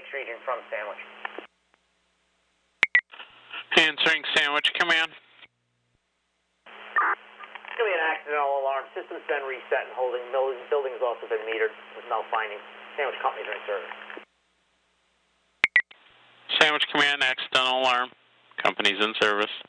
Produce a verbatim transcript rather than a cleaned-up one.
Street in from Sandwich. Answering Sandwich Command. It's going to be an accidental alarm. System's been reset and holding. Building's also been metered with no findings. Sandwich companies are in service. Sandwich Command, accidental alarm. Company's in service.